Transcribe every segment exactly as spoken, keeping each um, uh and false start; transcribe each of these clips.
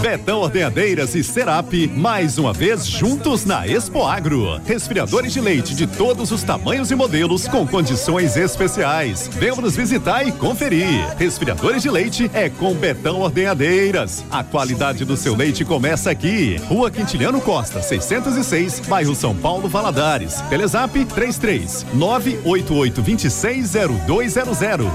Betão Ordenhadeiras e Serap, mais uma vez juntos na Expo Agro. Resfriadores de leite de todos os tamanhos e modelos com condições especiais. Venha nos visitar e conferir. Resfriadores de leite é com Betão Ordenhadeiras. A qualidade do seu leite começa aqui. Rua Quintiliano Costa, seiscentos e seis, bairro São Paulo, Valadares. Telezap três três nove oito oito dois seis zero dois zero zero.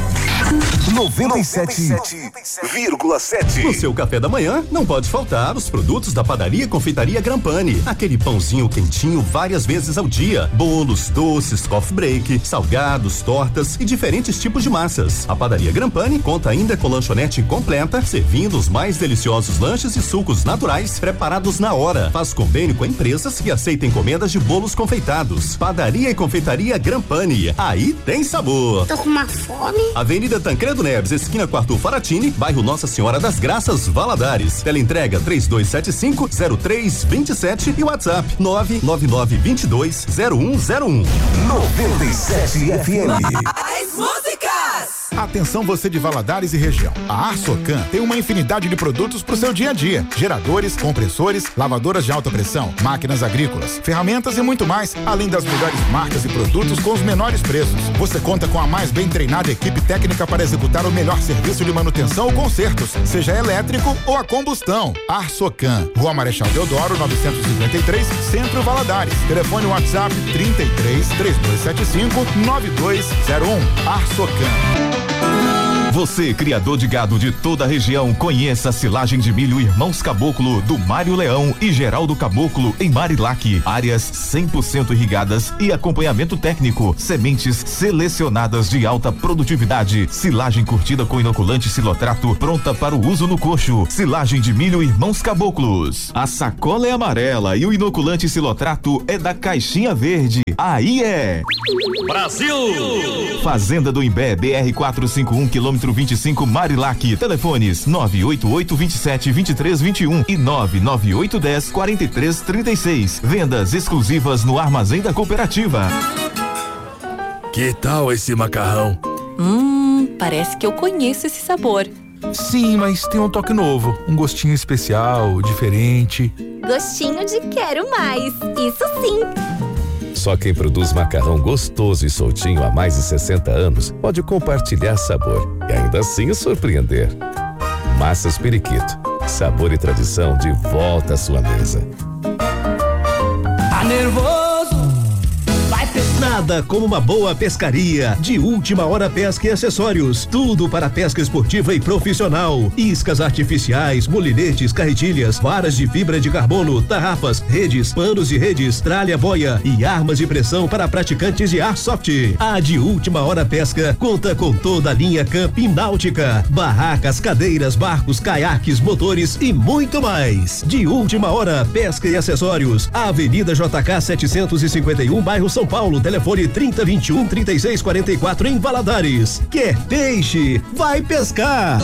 noventa e sete vírgula sete. No seu café da manhã, não pode faltar os produtos da padaria e confeitaria Grampani. Aquele pãozinho quentinho várias vezes ao dia. Bolos, doces, coffee break, salgados, tortas e diferentes tipos de massas. A padaria Grampani conta ainda com lanchonete completa, servindo os mais deliciosos lanches e sucos naturais preparados na hora. Faz convênio com empresas e aceita encomendas de bolos confeitados. Padaria e confeitaria Grampani. Aí tem sabor. Tô com uma fome. Avenida Tancredo Neves, esquina com Arthur Faratini, bairro Nossa Senhora das Graças, Valadares. Teleentrega três dois sete cinco zero três dois sete e WhatsApp nove nove nove dois dois zero um zero um. noventa e sete F M. Mais músicas! Atenção você de Valadares e região. A Arsocan tem uma infinidade de produtos para o seu dia a dia. Geradores, compressores, lavadoras de alta pressão, máquinas agrícolas, ferramentas e muito mais, além das melhores marcas e produtos com os menores preços. Você conta com a mais bem treinada equipe técnica para executar o melhor serviço de manutenção ou consertos, seja elétrico ou a combustão. Arsocan, Rua Marechal Deodoro, novecentos e cinquenta e três, Centro Valadares. Telefone WhatsApp trinta e três, três dois sete cinco, nove dois zero um. Arsocan. Você, criador de gado de toda a região, conheça a silagem de milho Irmãos Caboclo, do Mário Leão e Geraldo Caboclo, em Marilac. Áreas cem por cento irrigadas e acompanhamento técnico. Sementes selecionadas de alta produtividade. Silagem curtida com inoculante Silotrato, pronta para o uso no coxo. Silagem de milho Irmãos Caboclos. A sacola é amarela e o inoculante Silotrato é da caixinha verde. Aí é Brasil! Fazenda do Imbé, B R quatrocentos e cinquenta e um, quilômetro vinte e cinco, Marilac. Telefones nove oito oito, vinte e sete, vinte e três, vinte e um e nove nove oito, dez, quarenta e três, trinta e seis. Vendas exclusivas no Armazém da Cooperativa. Que tal esse macarrão? Hum, parece que eu conheço esse sabor. Sim, mas tem um toque novo, um gostinho especial, diferente. Gostinho de quero mais, isso sim. Só quem produz macarrão gostoso e soltinho há mais de sessenta anos pode compartilhar sabor e ainda assim surpreender. Massas Periquito, sabor e tradição de volta à sua mesa. Tá nervoso? Vai pescar. Nada como uma boa pescaria. De Última Hora Pesca e Acessórios. Tudo para pesca esportiva e profissional. Iscas artificiais, molinetes, carretilhas, varas de fibra de carbono, tarrafas, redes, panos de redes, tralha boia e armas de pressão para praticantes de airsoft. A De Última Hora Pesca conta com toda a linha camping náutica, barracas, cadeiras, barcos, caiaques, motores e muito mais. De Última Hora Pesca e Acessórios. Avenida J K setecentos e cinquenta e um, bairro São Paulo. Telefone trinta, vinte e um, trinta e seis, quarenta e quatro em Valadares. Quer peixe? Vai pescar!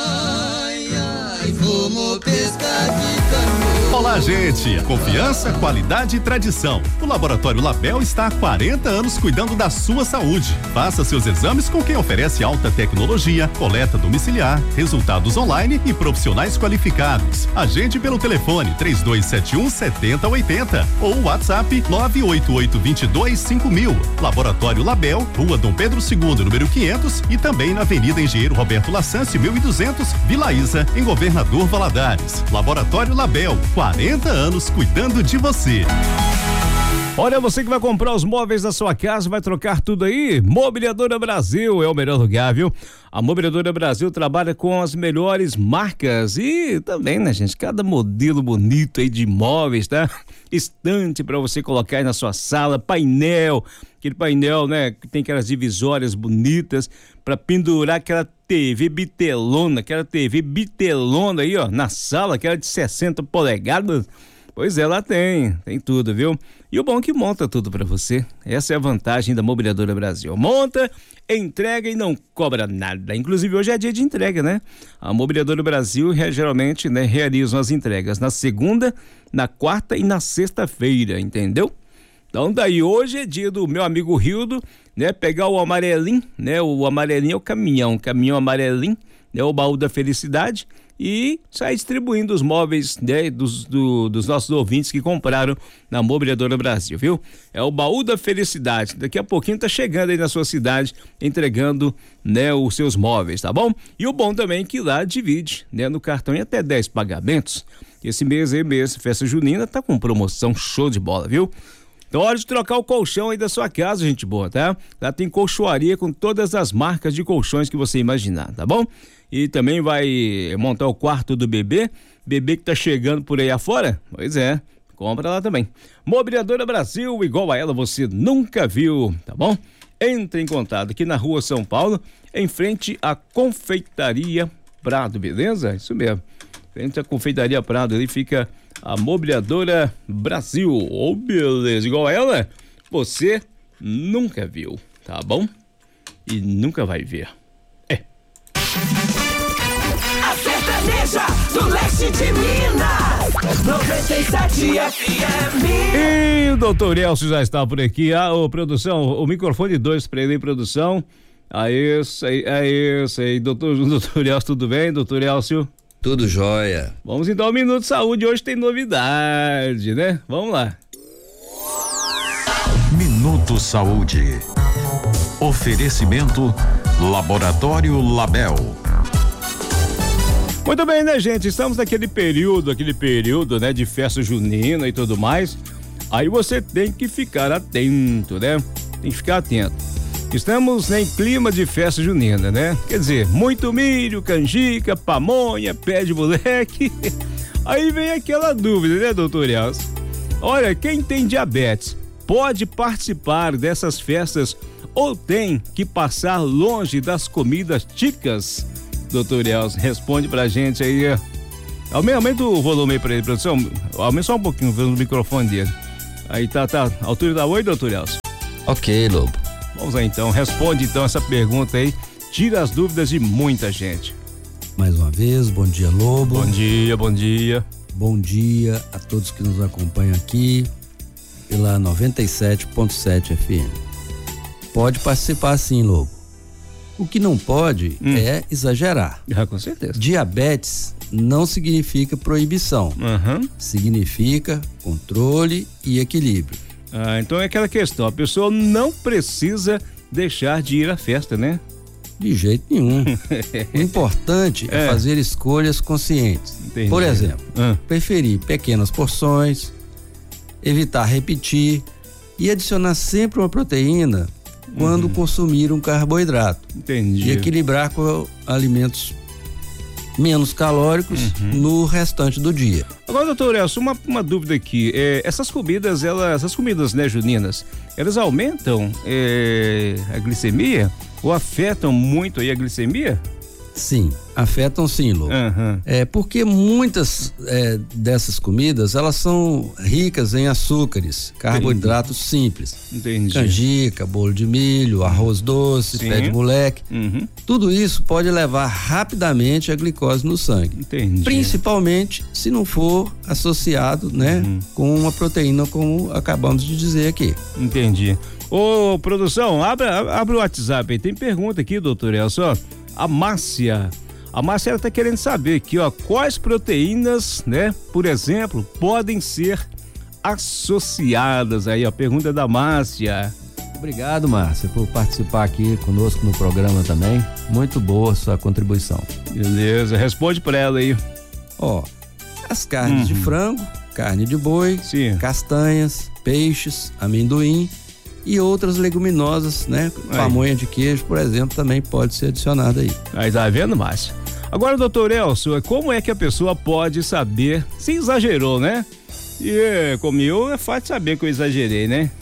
Ai, ai, vamos pescar de canoa. Olá, gente! Confiança, qualidade e tradição. O Laboratório Label está há quarenta anos cuidando da sua saúde. Faça seus exames com quem oferece alta tecnologia, coleta domiciliar, resultados online e profissionais qualificados. Agende pelo telefone três dois sete um, sete zero oito zero ou WhatsApp nove oito oito, dois dois cinco mil. Laboratório Label, Rua Dom Pedro segundo, número quinhentos e também na Avenida Engenheiro Roberto Lassance, mil e duzentos, Vila Isa, em Governador Valadares. Laboratório Label, quarenta anos cuidando de você. Olha, você que vai comprar os móveis da sua casa, vai trocar tudo aí? Mobiliadora Brasil é o melhor lugar, viu? A Mobiliadora Brasil trabalha com as melhores marcas e também, né, gente, cada modelo bonito aí de móveis, tá? Estante para você colocar aí na sua sala, painel, aquele painel, né, que tem aquelas divisórias bonitas para pendurar aquela T V bitelona, aquela T V bitelona aí, ó, na sala, aquela de sessenta polegadas. Pois é, lá tem, tem tudo, viu? E o bom é que monta tudo pra você. Essa é a vantagem da Mobiliadora Brasil. Monta, entrega e não cobra nada. Inclusive hoje é dia de entrega, né? A Mobiliadora Brasil geralmente, né, realiza as entregas na segunda, na quarta e na sexta-feira, entendeu? Então daí hoje é dia do meu amigo Rildo, né? Pegar o amarelinho, né? O amarelinho é o caminhão, caminhão amarelinho, né? O baú da felicidade. e sair distribuindo os móveis, né, dos, do, dos nossos ouvintes que compraram na Mobiliadora Brasil, viu? É o Baú da Felicidade. Daqui a pouquinho tá chegando aí na sua cidade, entregando, né, os seus móveis, tá bom? E o bom também é que lá divide, né, no cartão em até dez pagamentos. Esse mês aí mês, festa junina, tá com promoção show de bola, viu? Então, hora de trocar o colchão aí da sua casa, gente boa, tá? Lá tem colchoaria com todas as marcas de colchões que você imaginar, tá bom? E também vai montar o quarto do bebê, bebê que tá chegando por aí afora? Pois é, compra lá também. Mobiliadora Brasil, igual a ela você nunca viu, tá bom? Entre em contato aqui na Rua São Paulo, em frente à Confeitaria Prado, beleza? Isso mesmo. Frente à Confeitaria Prado, ali fica a Mobiliadora Brasil. Ô, oh, beleza, igual a ela, você nunca viu, tá bom? E nunca vai ver. É. A sertaneja do leste de Minas, noventa e sete F M. E o doutor Elcio já está por aqui. Ah, ô, produção, o microfone dois para ele, produção. Aí, isso aí, é isso aí. Doutor, doutor Elcio, tudo bem, doutor Elcio? Tudo jóia. Vamos então ao Minuto Saúde, hoje tem novidade, né? Vamos lá. Minuto Saúde. Oferecimento Laboratório Label. Muito bem, né, gente? Estamos naquele período, aquele período, né, de festa junina e tudo mais. Aí você tem que ficar atento, né? Tem que ficar atento. Estamos em clima de festa junina, né? Quer dizer, muito milho, canjica, pamonha, pé de moleque. Aí vem aquela dúvida, né, doutor Elcio? Olha, quem tem diabetes pode participar dessas festas ou tem que passar longe das comidas típicas? Doutor Elcio, responde pra gente aí. Aumenta o volume aí pra ele, produção. Aumenta só um pouquinho o microfone dele. Aí tá, tá. Altura da oi, doutor Elcio? Ok, Lobo. Vamos lá então, responde então essa pergunta aí, tira as dúvidas de muita gente. Mais uma vez, bom dia, Lobo. Bom dia, bom dia. Bom dia a todos que nos acompanham aqui pela noventa e sete ponto sete F M. Pode participar sim, Lobo. O que não pode hum. é exagerar. Ah, com certeza. Diabetes não significa proibição. Uhum. Significa controle e equilíbrio. Ah, então é aquela questão, a pessoa não precisa deixar de ir à festa, né? De jeito nenhum. O importante é. é fazer escolhas conscientes. Entendi. Por exemplo, ah. preferir pequenas porções, evitar repetir e adicionar sempre uma proteína quando uhum. consumir um carboidrato. Entendi. E equilibrar com alimentos menos calóricos uhum. no restante do dia. Agora, doutor Elcio, uma, uma dúvida aqui, é, essas comidas, elas, essas comidas, né, juninas, elas aumentam é, a glicemia ou afetam muito aí a glicemia? Sim, afetam sim, Lô. Uhum. É porque muitas é, dessas comidas, elas são ricas em açúcares, carboidratos Entendi. simples. Entendi. Canjica, bolo de milho, arroz doce, sim. pé de moleque. Uhum. Tudo isso pode levar rapidamente a glicose no sangue. Entendi. Principalmente se não for associado, né, uhum. com uma proteína, como acabamos de dizer aqui. Entendi. Ô, produção, abre, abre o WhatsApp aí. Tem pergunta aqui, doutor Elcio, ó. A Márcia, a Márcia ela tá querendo saber aqui, ó, quais proteínas, né, por exemplo, podem ser associadas aí, a pergunta da Márcia. Obrigado, Márcia, por participar aqui conosco no programa também, muito boa sua contribuição. Beleza, responde pra ela aí. Ó, as carnes uhum. de frango, carne de boi, Sim. castanhas, peixes, amendoim e outras leguminosas, né? Aí. Pamonha de queijo, por exemplo, também pode ser adicionada aí. Aí tá vendo, Márcio? Agora, doutor Elcio, como é que a pessoa pode saber se exagerou, né? E comigo é fácil saber que eu exagerei, né?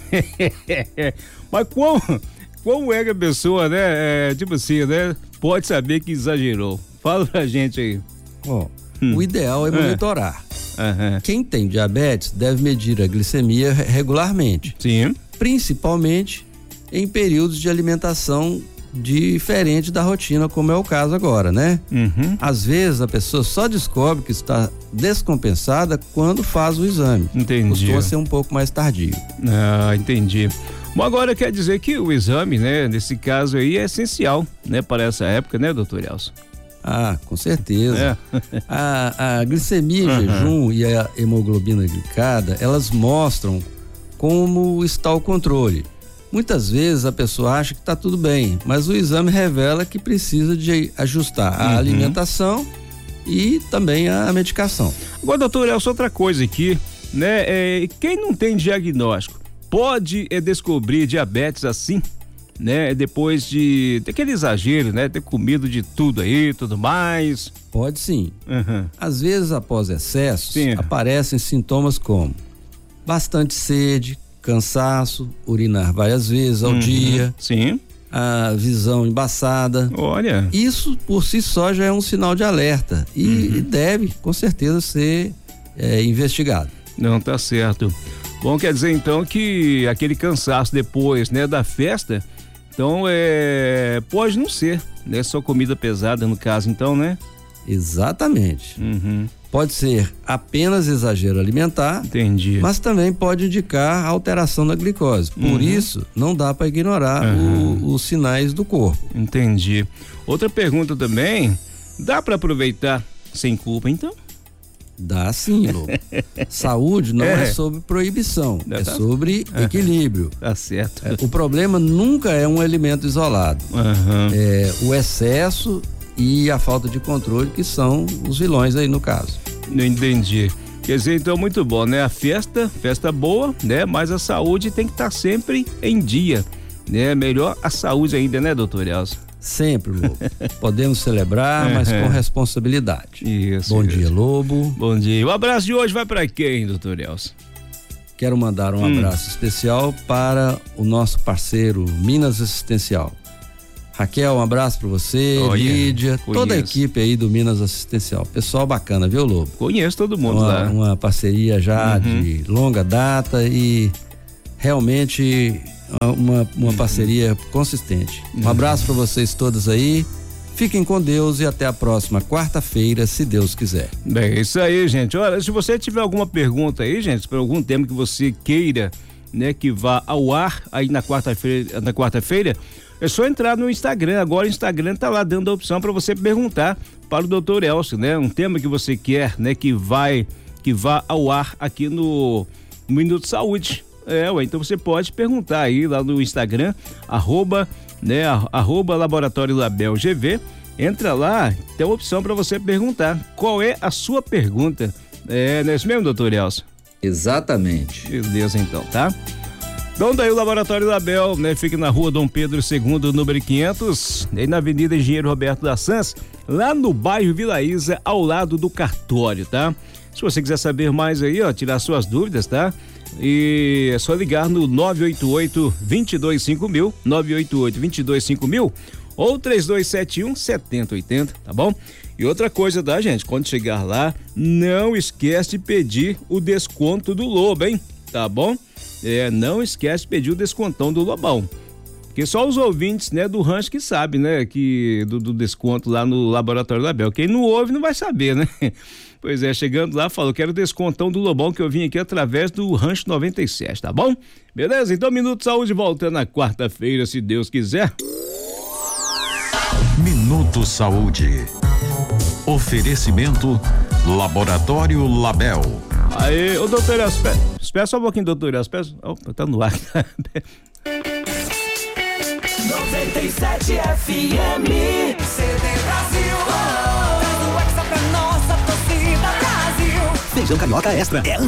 Mas como, como é que a pessoa, né, é, tipo assim, né, pode saber que exagerou? Fala pra gente aí. Ó, hum. o ideal é monitorar. É. Uhum. Quem tem diabetes deve medir a glicemia regularmente. Sim. Principalmente em períodos de alimentação diferente da rotina, como é o caso agora, né? Uhum. Às vezes a pessoa só descobre que está descompensada quando faz o exame. Entendi. Costuma ser um pouco mais tardio. Ah, entendi. Bom, agora quer dizer que o exame, né, nesse caso aí é essencial, né, para essa época, né, doutor Elcio? Ah, com certeza. É. A, a glicemia em uhum. jejum e a hemoglobina glicada, elas mostram como está o controle. Muitas vezes a pessoa acha que está tudo bem, mas o exame revela que precisa de ajustar a uhum. alimentação e também a medicação. Agora, doutor, é outra coisa aqui, né? É, quem não tem diagnóstico pode é, descobrir diabetes assim, né? Depois de daquele exagero, né? Ter comido de tudo aí, tudo mais. Pode sim. Uhum. Às vezes, após excessos, sim. aparecem sintomas como bastante sede, cansaço, urinar várias vezes ao uhum, dia. Sim. A visão embaçada. Olha. Isso por si só já é um sinal de alerta e, uhum. e deve, com certeza, ser é, investigado. Não, tá certo. Bom, quer dizer então que aquele cansaço depois, né, da festa, então é pode não ser, né, só comida pesada no caso, então, né? Exatamente. Uhum. Pode ser apenas exagero alimentar. Entendi. Mas também pode indicar alteração na glicose. Por uhum. isso, não dá para ignorar uhum. o, os sinais do corpo. Entendi. Outra pergunta também, dá para aproveitar sem culpa, então? Dá sim, Lobo. Saúde não é. é sobre proibição, é tá... sobre equilíbrio. Tá certo. É, o problema nunca é um alimento isolado. Uhum. É o excesso e a falta de controle que são os vilões aí no caso. Não entendi. Quer dizer, então muito bom, né? A festa, festa boa, né? Mas a saúde tem que estar sempre em dia, né? Melhor a saúde ainda, né, doutor Elcio? Sempre, Lobo. Podemos celebrar, mas com responsabilidade. Isso. Bom isso. dia, Lobo. Bom dia. O abraço de hoje vai para quem, doutor Elcio? Quero mandar um hum. abraço especial para o nosso parceiro Minas Assistencial. Raquel, um abraço para você, Olha, Lídia, conheço. Toda a equipe aí do Minas Assistencial. Pessoal bacana, viu, Lobo? Conheço todo mundo uma, lá. Uma parceria já uhum. de longa data e realmente uma, uma parceria consistente. Um uhum. abraço para vocês todos aí. Fiquem com Deus e até a próxima quarta-feira, se Deus quiser. Bem, é isso aí, gente. Olha, se você tiver alguma pergunta aí, gente, para algum tema que você queira, né, que vá ao ar aí na quarta-feira, na quarta-feira, é só entrar no Instagram. Agora o Instagram tá lá dando a opção para você perguntar para o doutor Elcio, né? Um tema que você quer, né? Que vai, que vá ao ar aqui no, no Minuto Saúde. É, ué, então você pode perguntar aí lá no Instagram, arroba, né? Arroba Laboratório Label G V. Entra lá, tem uma opção para você perguntar. Qual é a sua pergunta? É, não é isso mesmo, doutor Elcio? Exatamente. Beleza, então, tá? Então daí o Laboratório Label, né, fica na rua Dom Pedro segundo, número quinhentos, aí na Avenida Engenheiro Roberto da Sanz, lá no bairro Vila Isa, ao lado do cartório, tá? Se você quiser saber mais aí, ó, tirar suas dúvidas, tá? E é só ligar no nove oito oito, dois dois cinco mil, nove oito oito, dois dois cinco mil ou três dois sete um, sete zero oito zero, tá bom? E outra coisa, tá, gente? Quando chegar lá, não esquece de pedir o desconto do Lobo, hein? Tá bom? É, não esquece de pedir o descontão do Lobão. Porque só os ouvintes, né, do rancho que sabem, né, que do, do desconto lá no Laboratório Label. Quem não ouve não vai saber, né? Pois é, chegando lá, falou, quero o descontão do Lobão que eu vim aqui através do Rancho noventa e sete, tá bom? Beleza? Então, Minuto Saúde volta na quarta-feira, se Deus quiser. Minuto Saúde. Oferecimento Laboratório Label. Aí, ô doutor Elcio, espera, espera só um pouquinho, doutor Elcio, espera, opa, tá no ar. noventa e sete F M C D Brasil, oh, traz o Hexa pra nossa torcida Brasil. Feijão Carioca Extra é